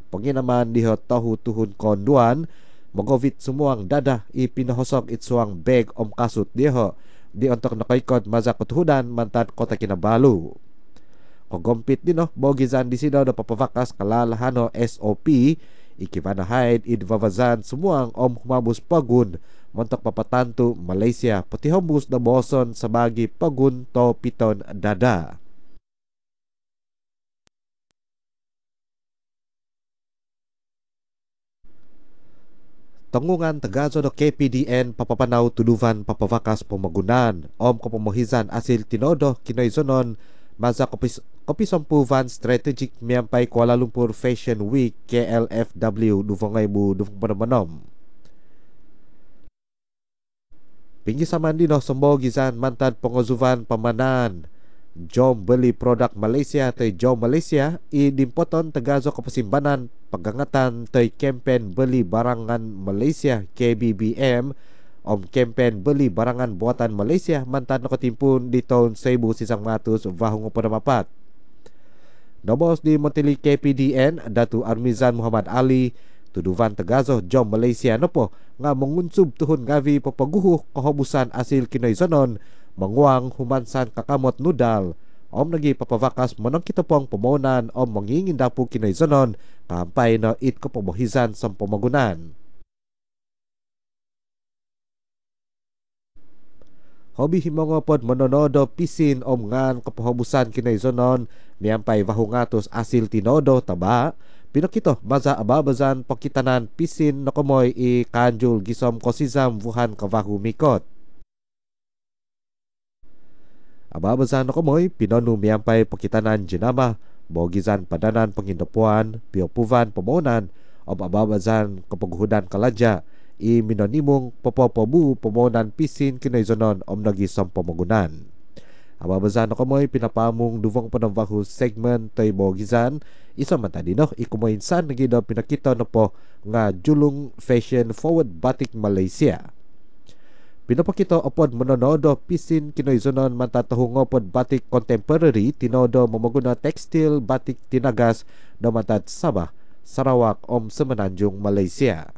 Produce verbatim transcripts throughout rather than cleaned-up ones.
Panginaman diho tahu tuhun konduan magovit sumuang dadah ipinahosok itsuang beg om kasut diho di untuk nakaikod maza kutuhudan mantan kota Kinabalu. Kogompit din no bogizan di sidaw na papavakas kalalahano S O P ikipanahaid idvavazan sumuang om humabus pagun montok papatanto Malaysia pati hambus na boson sa bagi pagun to piton dada. Tangungan Tagazo do K P D N papapanaw tuluvan papavakas pamagunan om kapamohizan asil tinodo kinoizonon maza kopis kopisompuvan strategic miyampay Kuala Lumpur Fashion Week K L F W duvangay bu duvang panamanom. Pinggi saman dino sombogizan mantan pengozuvan pamanan Jom beli produk Malaysia tay Jom Malaysia i dimpoton Tagazo kepesimbanan pagangatan tay kempen beli barangan Malaysia K B B M om kempen beli barangan buatan Malaysia mantan nakatimpun di tahun seribu sembilan ratus wahung padamapat. Nobos di Montili K P D N Datu Armizan Muhammad Ali tuduvan Tagazo Jom Malaysia nopo nga mengunsub tuhun gavi papaguhuh kehobusan asil kinaizonon menguang humansan kakamot nudal om nagi papavakas menang kitapong pemonan om mengingin dapu kinaizonon kampay na it kepamohizan sa pamagunan. Hobi himongopod menonodo pisin om ngan kepahobusan kinaizonon miyampay vahungatos asil tinodo taba pinakito maza ababazan pakitanan pisin nakomoy i kanjul gisom kosizam vuhan kavahu mikot. Ababazan nakomoy pinonu miyampay pakitanan jenama bogizan padanan pengindapuan piopuvan pemonan om ababazan kepaguhudan kalaja i minonimong popopobu pemonan pisin kinaizonon om nagi som pemagunan. Ababazan nakomoy pinapamong duvong panambahu segmen tay bogizan isa man tadi no ikumoinsan nagi do pinakita no po nga julung fashion forward batik Malaysia. Pinapakita opod menonodo pisin kinoizonon mantatahungopod batik contemporary tinodo mamaguna tekstil batik tinagas do mantat Sabah, Sarawak om Semenanjung Malaysia.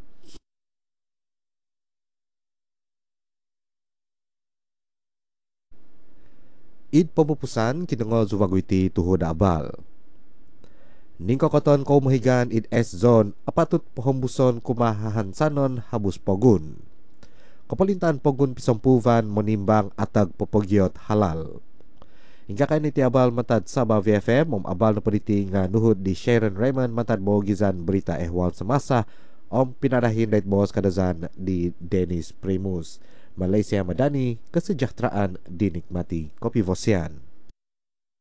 Id pamupusan kinungo zuwagwiti tuhod abal. Ningkokoton ko mahigan id S-zone apatut pohombuson kumahahansanon habus pogun. Kapalintan pogun pisompuvan menimbang atag popogyot halal. Hingga kay niti abal matad Sabah V F M om abal na paliti nga nuhod di Sharon Raymond matad mogizan berita ehwal semasa om pinadahin dait bos kadazan di Dennis Primus. Malaysia Madani, kesejahteraan dinikmati. Kopi Vosian.